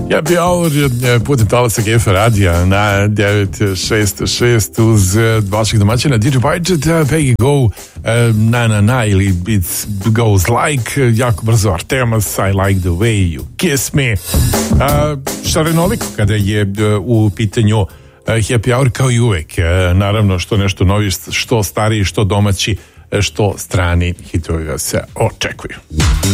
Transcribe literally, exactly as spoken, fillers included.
Happy Hour putem talasa G F radija na devet šest šest uz vaših domaćina D J Budget, Peggy Go, Na Na Na ili It Goes Like, jako brzo Artemas, I Like the Way You Kiss Me. Šarenoliko kada je u pitanju Happy Hour, kao i uvek, naravno što nešto novi, što stariji, što domaći, što strani hitovi se očekuju.